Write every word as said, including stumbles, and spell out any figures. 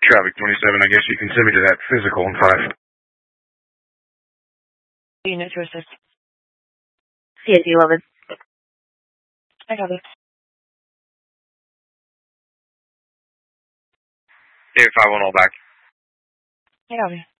Traffic twenty-seven, I guess you can send me to that physical in five. Unit to assist. C S eleven. I got it. David five one all back. I got it.